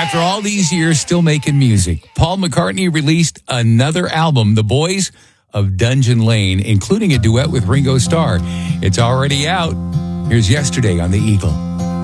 After all these years still making music, Paul McCartney released another album, The Boys of Dungeon Lane, including a duet with Ringo Starr. It's already out. Here's Yesterday on The Eagle.